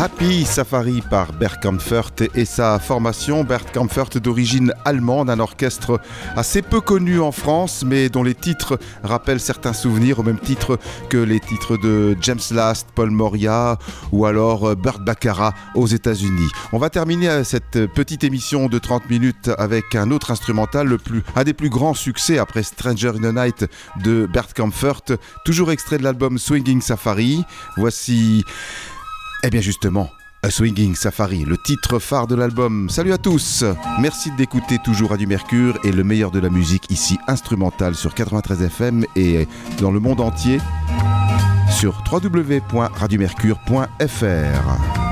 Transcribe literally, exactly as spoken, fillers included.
Happy Safari par Bert Kaempfert et sa formation. Bert Kaempfert d'origine allemande, un orchestre assez peu connu en France mais dont les titres rappellent certains souvenirs au même titre que les titres de James Last, Paul Moria ou alors Burt Bacharach aux États-Unis. On va terminer cette petite émission de trente minutes avec un autre instrumental, le plus, un des plus grands succès après Stranger in the Night de Bert Kaempfert, toujours extrait de l'album Swinging Safari. Voici Eh bien justement, A Swinging Safari, le titre phare de l'album. Salut à tous, merci d'écouter toujours Radio Mercure et le meilleur de la musique ici instrumentale sur quatre-vingt-treize F M et dans le monde entier sur w w w point radio mercure point f r.